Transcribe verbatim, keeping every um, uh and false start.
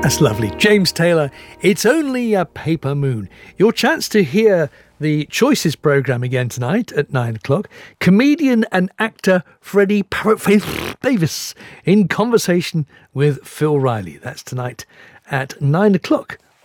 That's lovely. James Taylor, It's Only a Paper Moon. Your chance to hear the Choices programme again tonight at nine o'clock. Comedian and actor Freddie Parrotface Davis in conversation with Phil Riley. That's tonight at nine o'clock